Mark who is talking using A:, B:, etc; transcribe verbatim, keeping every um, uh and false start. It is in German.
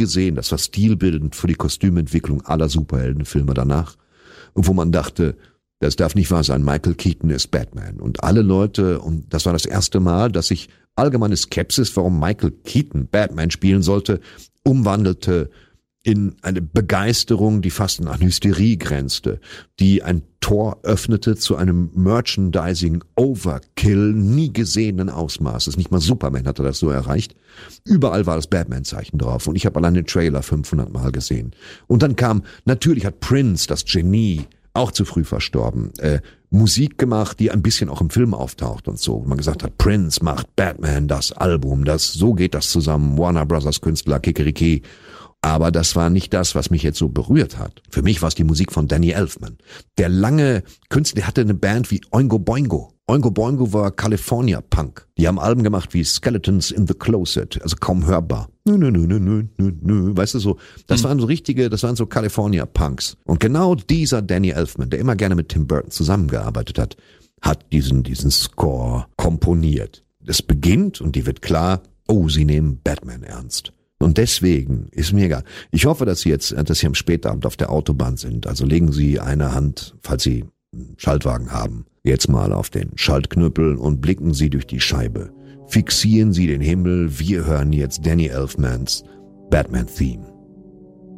A: gesehen. Das war stilbildend für die Kostümentwicklung aller Superheldenfilme danach. Und wo man dachte, das darf nicht wahr sein, Michael Keaton ist Batman. Und alle Leute, und das war das erste Mal, dass sich allgemeine Skepsis, warum Michael Keaton Batman spielen sollte, umwandelte in eine Begeisterung, die fast an Hysterie grenzte, die ein Tor öffnete zu einem Merchandising-Overkill nie gesehenen Ausmaßes. Nicht mal Superman hatte das so erreicht. Überall war das Batman-Zeichen drauf und ich habe allein den Trailer fünfhundert Mal gesehen. Und dann kam, natürlich hat Prince, das Genie, auch zu früh verstorben, äh, Musik gemacht, die ein bisschen auch im Film auftaucht und so. Und man gesagt hat, Prince macht Batman das Album, das, so geht das zusammen, Warner Brothers Künstler, Kikeriki. Aber das war nicht das, was mich jetzt so berührt hat. Für mich war es die Musik von Danny Elfman. Der lange Künstler, der hatte eine Band wie Oingo Boingo. Oingo Boingo war California Punk. Die haben Alben gemacht wie Skeletons in the Closet, also kaum hörbar. Nö, nö, nö, nö, nö, nö, weißt du so. Das hm. waren so richtige, das waren so California Punks. Und genau dieser Danny Elfman, der immer gerne mit Tim Burton zusammengearbeitet hat, hat diesen, diesen Score komponiert. Es beginnt und die wird klar, oh, sie nehmen Batman ernst. Und deswegen ist mir egal. Ich hoffe, dass Sie jetzt, dass Sie am Spätabend auf der Autobahn sind. Also legen Sie eine Hand, falls Sie einen Schaltwagen haben, jetzt mal auf den Schaltknüppel und blicken Sie durch die Scheibe. Fixieren Sie den Himmel. Wir hören jetzt Danny Elfmans Batman Theme.